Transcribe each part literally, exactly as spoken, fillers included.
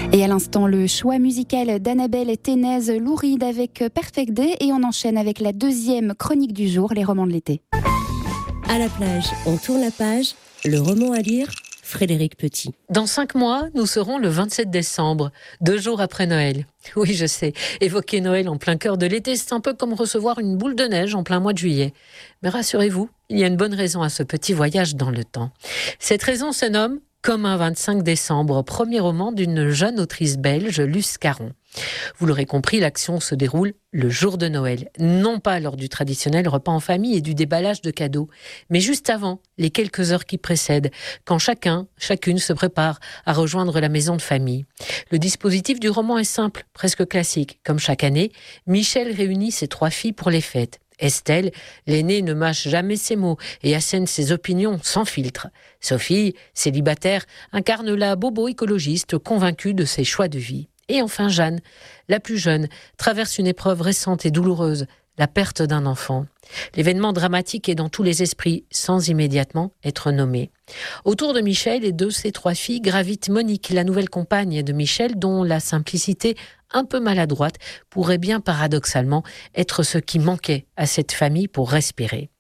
Et à l'instant, le choix musical d'Annabelle Ténez Louride avec Perfect Day. Et on enchaîne avec la deuxième chronique du jour, les romans de l'été. À la plage, on tourne la page. Le roman à lire, Frédéric Petit. Dans cinq mois, nous serons le vingt-sept décembre, deux jours après Noël. Oui, je sais, évoquer Noël en plein cœur de l'été, c'est un peu comme recevoir une boule de neige en plein mois de juillet. Mais rassurez-vous, il y a une bonne raison à ce petit voyage dans le temps. Cette raison se nomme Comme un vingt-cinq décembre, premier roman d'une jeune autrice belge, Luce Caron. Vous l'aurez compris, l'action se déroule le jour de Noël. Non pas lors du traditionnel repas en famille et du déballage de cadeaux, mais juste avant, les quelques heures qui précèdent, quand chacun, chacune se prépare à rejoindre la maison de famille. Le dispositif du roman est simple, presque classique. Comme chaque année, Michel réunit ses trois filles pour les fêtes. Estelle, l'aînée, ne mâche jamais ses mots et assène ses opinions sans filtre. Sophie, célibataire, incarne la bobo écologiste convaincue de ses choix de vie. Et enfin Jeanne, la plus jeune, traverse une épreuve récente et douloureuse, la perte d'un enfant. L'événement dramatique est dans tous les esprits, sans immédiatement être nommé. Autour de Michel et de ses trois filles gravite Monique, la nouvelle compagne de Michel, dont la simplicité un peu maladroite pourrait bien paradoxalement être ce qui manquait à cette famille pour respirer.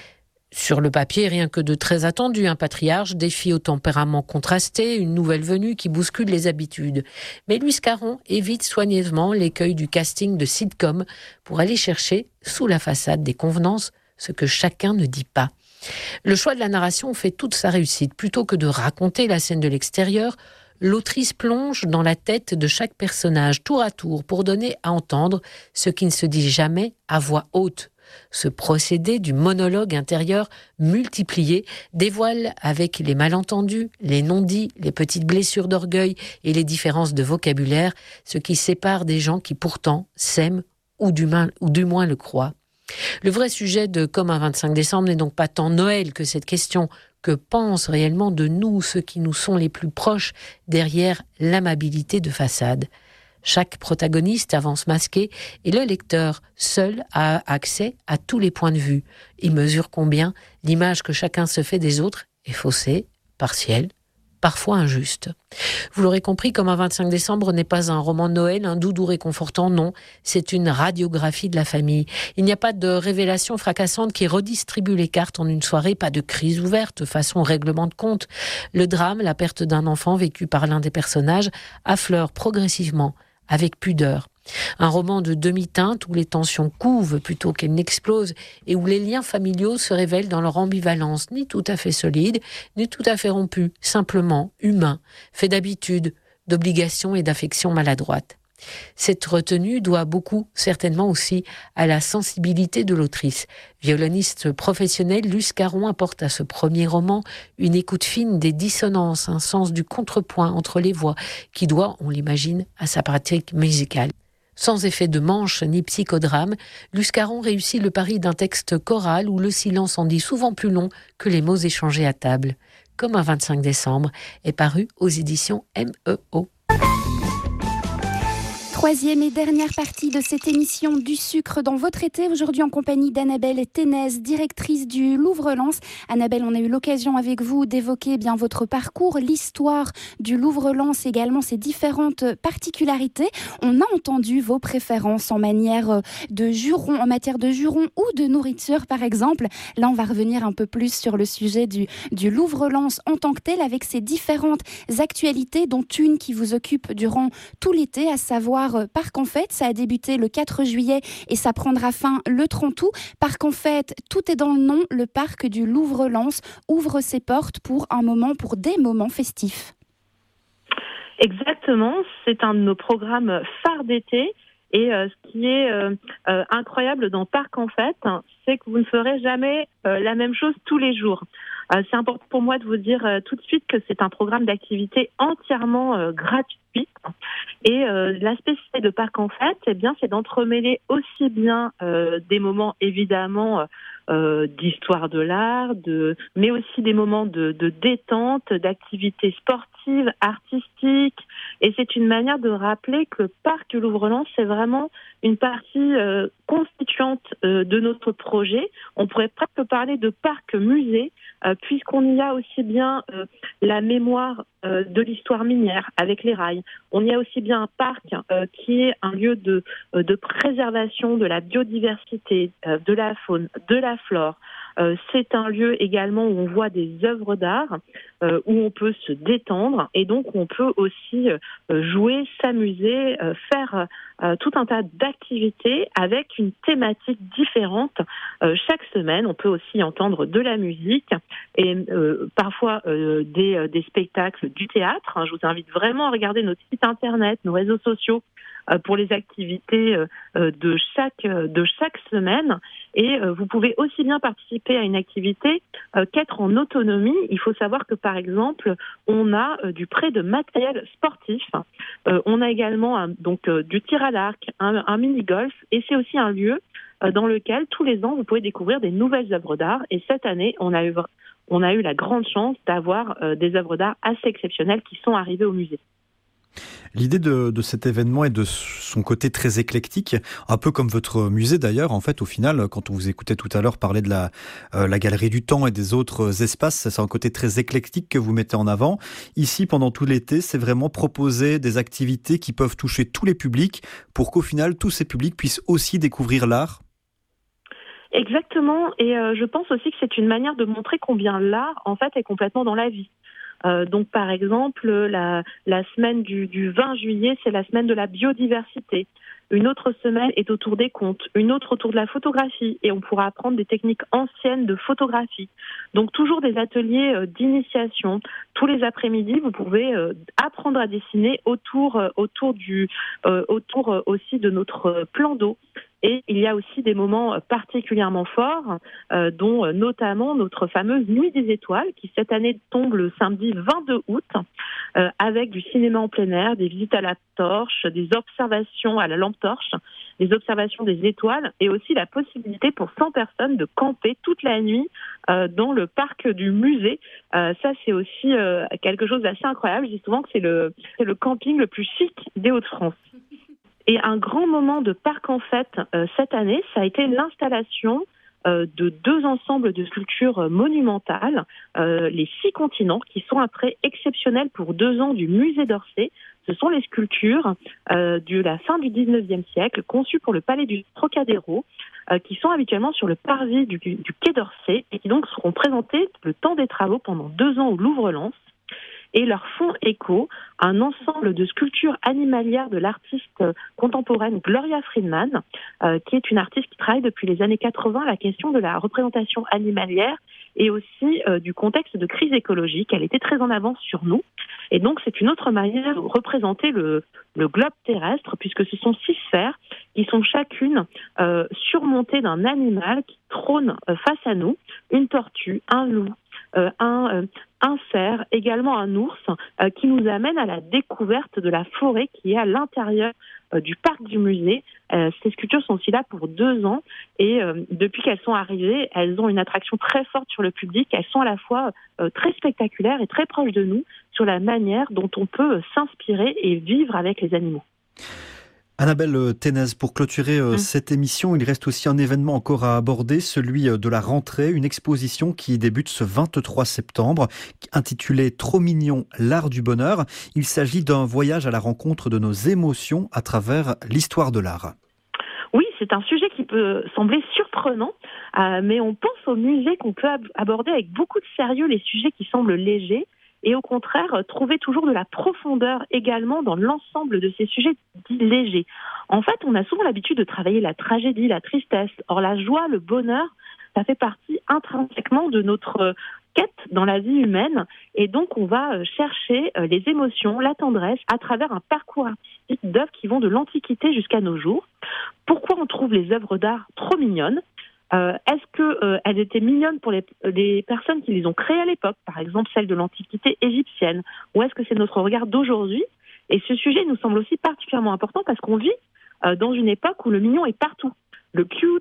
Sur le papier, rien que de très attendu, un patriarche, des filles au tempérament contrasté, une nouvelle venue qui bouscule les habitudes. Mais Luce Caron évite soigneusement l'écueil du casting de sitcom pour aller chercher, sous la façade des convenances, ce que chacun ne dit pas. Le choix de la narration fait toute sa réussite. Plutôt que de raconter la scène de l'extérieur, l'autrice plonge dans la tête de chaque personnage, tour à tour, pour donner à entendre ce qui ne se dit jamais à voix haute. Ce procédé du monologue intérieur multiplié dévoile avec les malentendus, les non-dits, les petites blessures d'orgueil et les différences de vocabulaire ce qui sépare des gens qui pourtant s'aiment ou du, moins, ou du moins le croient. Le vrai sujet de Comme un vingt-cinq décembre n'est donc pas tant Noël que cette question: que pensent réellement de nous ceux qui nous sont les plus proches derrière l'amabilité de façade? Chaque protagoniste avance masqué et le lecteur seul a accès à tous les points de vue. Il mesure combien l'image que chacun se fait des autres est faussée, partielle, parfois injuste. Vous l'aurez compris, Comme un vingt-cinq décembre n'est pas un roman de Noël, un doudou réconfortant, non, c'est une radiographie de la famille. Il n'y a pas de révélation fracassante qui redistribue les cartes en une soirée, pas de crise ouverte façon règlement de compte. Le drame, la perte d'un enfant vécu par l'un des personnages, affleure progressivement, avec pudeur. Un roman de demi-teinte où les tensions couvent plutôt qu'elles n'explosent et où les liens familiaux se révèlent dans leur ambivalence, ni tout à fait solide, ni tout à fait rompu, simplement humain, fait d'habitude, d'obligations et d'affections maladroites. Cette retenue doit beaucoup, certainement aussi, à la sensibilité de l'autrice. Violoniste professionnelle, Luce Caron apporte à ce premier roman une écoute fine des dissonances, un sens du contrepoint entre les voix, qui doit, on l'imagine, à sa pratique musicale. Sans effet de manche ni psychodrame, Luce Caron réussit le pari d'un texte choral où le silence en dit souvent plus long que les mots échangés à table. Comme un vingt-cinq décembre est paru aux éditions M E O. Troisième et dernière partie de cette émission du sucre dans votre été, aujourd'hui en compagnie d'Annabelle Ténez, directrice du Louvre-Lens. Annabelle, on a eu l'occasion avec vous d'évoquer bien votre parcours, l'histoire du Louvre-Lens, également ses différentes particularités. On a entendu vos préférences en manière de juron, en matière de juron ou de nourriture par exemple. Là, on va revenir un peu plus sur le sujet du, du Louvre-Lens en tant que tel, avec ses différentes actualités, dont une qui vous occupe durant tout l'été, à savoir Parc en Fête. Ça a débuté le quatre juillet et ça prendra fin le trente août. Parc en Fête, tout est dans le nom. Le parc du Louvre-Lens ouvre ses portes pour un moment, pour des moments festifs. Exactement, c'est un de nos programmes phares d'été. Et euh, ce qui est euh, euh, incroyable dans Parc en Fête, c'est que vous ne ferez jamais euh, la même chose tous les jours. Euh, c'est important pour moi de vous dire euh, tout de suite que c'est un programme d'activité entièrement euh, gratuit. Et euh, la spécificité de Parc en Fête, eh bien, c'est d'entremêler aussi bien euh, des moments évidemment euh, d'histoire de l'art, de, mais aussi des moments de, de détente, d'activités sportives, artistiques. Et c'est une manière de rappeler que le Parc du Louvre-Lens, c'est vraiment une partie euh, constituante euh, de notre projet. On pourrait presque parler de parc-musée, euh, puisqu'on y a aussi bien euh, la mémoire euh, de l'histoire minière avec les rails. On y a aussi bien un parc euh, qui est un lieu de, euh, de préservation de la biodiversité, euh, de la faune, de la flore. Euh, c'est un lieu également où on voit des œuvres d'art, euh, où on peut se détendre et donc on peut aussi euh, jouer, s'amuser, euh, faire euh, tout un tas d'activités avec une thématique différente euh, chaque semaine. On peut aussi entendre de la musique et euh, parfois euh, des, des spectacles du théâtre. Je vous invite vraiment à regarder notre site internet, nos réseaux sociaux pour les activités de chaque, de chaque semaine. Et vous pouvez aussi bien participer à une activité qu'être en autonomie. Il faut savoir que, par exemple, on a du prêt de matériel sportif. On a également un, donc, du tir à l'arc, un, un mini-golf. Et c'est aussi un lieu dans lequel, tous les ans, vous pouvez découvrir des nouvelles œuvres d'art. Et cette année, on a eu, on a eu la grande chance d'avoir des œuvres d'art assez exceptionnelles qui sont arrivées au musée. L'idée de, de cet événement est de son côté très éclectique, un peu comme votre musée d'ailleurs. En fait, au final, quand on vous écoutait tout à l'heure parler de la, euh, la Galerie du Temps et des autres espaces, c'est un côté très éclectique que vous mettez en avant. Ici, pendant tout l'été, c'est vraiment proposer des activités qui peuvent toucher tous les publics pour qu'au final, tous ces publics puissent aussi découvrir l'art. Exactement, et euh, je pense aussi que c'est une manière de montrer combien l'art, en fait, est complètement dans la vie. Euh, donc, par exemple, la, la semaine du, du vingt juillet, c'est la semaine de la biodiversité. Une autre semaine est autour des contes, une autre autour de la photographie, et on pourra apprendre des techniques anciennes de photographie. Donc, toujours des ateliers euh, d'initiation. Tous les après-midi, vous pouvez euh, apprendre à dessiner autour, euh, autour, du, euh, autour euh, aussi de notre euh, plan d'eau. Et il y a aussi des moments particulièrement forts, euh, dont euh, notamment notre fameuse Nuit des Étoiles, qui cette année tombe le samedi vingt-deux août, euh, avec du cinéma en plein air, des visites à la torche, des observations à la lampe torche, des observations des étoiles, et aussi la possibilité pour cent personnes de camper toute la nuit euh, dans le parc du musée. Euh, ça, c'est aussi euh, quelque chose d'assez incroyable. Je dis souvent que c'est le, c'est le camping le plus chic des Hauts-de-France. Et un grand moment de parc en fête euh, cette année, ça a été l'installation euh, de deux ensembles de sculptures monumentales, euh, les six continents, qui sont un prêt exceptionnel pour deux ans du musée d'Orsay. Ce sont les sculptures euh, de la fin du dix-neuvième siècle, conçues pour le palais du Trocadéro, euh, qui sont habituellement sur le parvis du, du quai d'Orsay et qui donc seront présentées le temps des travaux pendant deux ans au Louvre-Lens. Et leur font écho à un ensemble de sculptures animalières de l'artiste contemporaine Gloria Friedman, euh, qui est une artiste qui travaille depuis les années quatre-vingts à la question de la représentation animalière et aussi euh, du contexte de crise écologique. Elle était très en avance sur nous. Et donc, c'est une autre manière de représenter le, le globe terrestre, puisque ce sont six sphères qui sont chacune euh, surmontées d'un animal qui trône euh, face à nous, une tortue, un loup, Euh, un, euh, un cerf, également un ours, euh, qui nous amène à la découverte de la forêt qui est à l'intérieur euh, du parc du musée. Euh, ces sculptures sont aussi là pour deux ans et euh, depuis qu'elles sont arrivées, elles ont une attraction très forte sur le public. Elles sont à la fois euh, très spectaculaires et très proches de nous sur la manière dont on peut euh, s'inspirer et vivre avec les animaux. Annabelle Ténez, pour clôturer euh, mmh. cette émission, il reste aussi un événement encore à aborder, celui de la rentrée, une exposition qui débute ce vingt-trois septembre, intitulée Trop mignon, l'art du bonheur. Il s'agit d'un voyage à la rencontre de nos émotions à travers l'histoire de l'art. Oui, c'est un sujet qui peut sembler surprenant, euh, mais on pense au musée qu'on peut ab- aborder avec beaucoup de sérieux les sujets qui semblent légers, et au contraire, trouver toujours de la profondeur également dans l'ensemble de ces sujets dits légers. En fait, on a souvent l'habitude de travailler la tragédie, la tristesse. Or, la joie, le bonheur, ça fait partie intrinsèquement de notre quête dans la vie humaine. Et donc, on va chercher les émotions, la tendresse, à travers un parcours artistique d'œuvres qui vont de l'Antiquité jusqu'à nos jours. Pourquoi on trouve les œuvres d'art trop mignonnes ? Euh, est-ce qu'elles euh, étaient mignonnes pour les, les personnes qui les ont créées à l'époque, par exemple celles de l'Antiquité égyptienne, ou est-ce que c'est notre regard d'aujourd'hui ? Et ce sujet nous semble aussi particulièrement important parce qu'on vit euh, dans une époque où le mignon est partout. Le cute,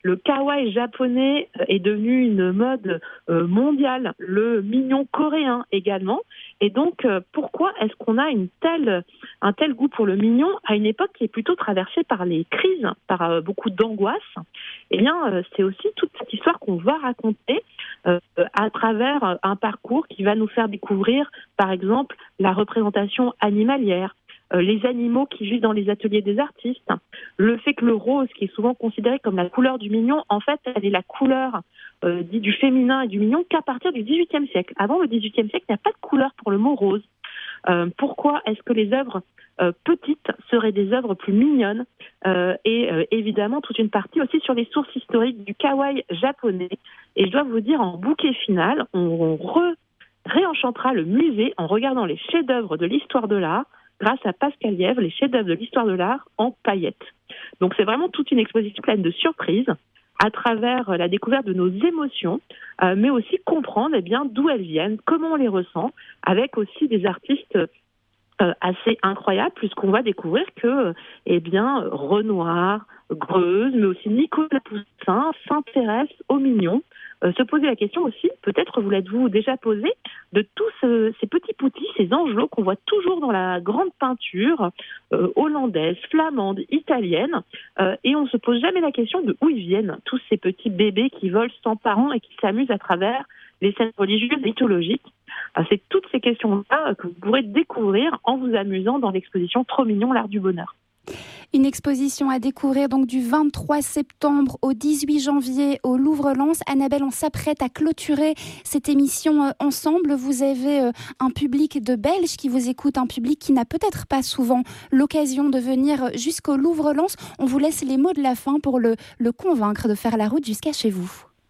le kawaii japonais est devenu une mode euh, mondiale, le mignon coréen également. Et donc, euh, pourquoi est-ce qu'on a une telle, un tel goût pour le mignon à une époque qui est plutôt traversée par les crises, par euh, beaucoup d'angoisse? Eh bien, euh, c'est aussi toute cette histoire qu'on va raconter euh, à travers un parcours qui va nous faire découvrir, par exemple, la représentation animalière, euh, les animaux qui vivent dans les ateliers des artistes, le fait que le rose, qui est souvent considéré comme la couleur du mignon, en fait, elle est la couleur euh, dite du féminin et du mignon qu'à partir du dix-huitième siècle. Avant le dix-huitième siècle, il n'y a pas de couleur pour le mot rose. Euh, pourquoi est-ce que les œuvres euh, petites seraient des œuvres plus mignonnes euh, et euh, évidemment toute une partie aussi sur les sources historiques du kawaii japonais. Et je dois vous dire, en bouquet final, on, on re, réenchantera le musée en regardant les chefs-d'œuvre de l'histoire de l'art grâce à Pascal Lièvre, les chefs-d'œuvre de l'histoire de l'art en paillettes. Donc c'est vraiment toute une exposition pleine de surprises à travers la découverte de nos émotions, euh, mais aussi comprendre eh bien, d'où elles viennent, comment on les ressent, avec aussi des artistes euh, assez incroyables, puisqu'on va découvrir que eh bien, Renoir, Greuze, mais aussi Nicolas Poussin s'intéressent aux mignons. Euh, se poser la question aussi, peut-être vous l'êtes-vous déjà posé, de tous ce, ces petits poutis, ces angelots qu'on voit toujours dans la grande peinture euh, hollandaise, flamande, italienne, euh, et on ne se pose jamais la question de où ils viennent, tous ces petits bébés qui volent sans parents et qui s'amusent à travers les scènes religieuses et mythologiques. Euh, c'est toutes ces questions-là que vous pourrez découvrir en vous amusant dans l'exposition Trop mignon, l'art du bonheur. Une exposition à découvrir donc du vingt-trois septembre au dix-huit janvier au Louvre-Lens. Annabelle, on s'apprête à clôturer cette émission euh, ensemble. Vous avez euh, un public de Belges qui vous écoute, un public qui n'a peut-être pas souvent l'occasion de venir jusqu'au Louvre-Lens. On vous laisse les mots de la fin pour le, le convaincre de faire la route jusqu'à chez vous.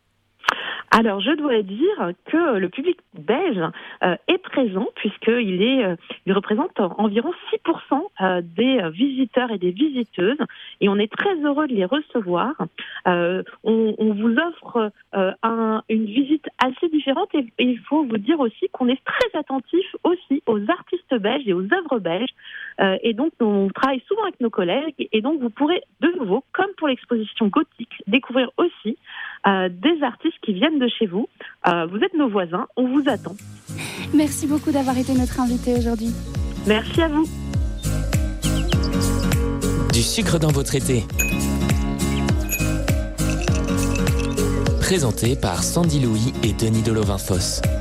Alors, je dois dire que le public belge euh, est présent puisqu'il est, euh, il représente environ six pour cent euh, des visiteurs et des visiteuses et on est très heureux de les recevoir. Euh, on, on vous offre euh, un, une visite assez différente et, et il faut vous dire aussi qu'on est très attentif aussi aux artistes belges et aux œuvres belges euh, et donc on travaille souvent avec nos collègues et donc vous pourrez de nouveau, comme pour l'exposition gothique, découvrir aussi euh, des artistes qui viennent de chez vous. Euh, vous êtes nos voisins, on vous attend. Merci beaucoup d'avoir été notre invité aujourd'hui. Merci à vous. Du sucre dans votre été. Présenté par Sandy Louis et Denis Delovin-Fosse.